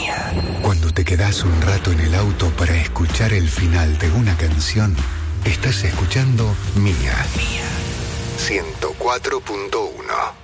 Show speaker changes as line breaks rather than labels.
Cuando te quedás un rato en el auto para escuchar el final de una canción, estás escuchando Mía. 104.1.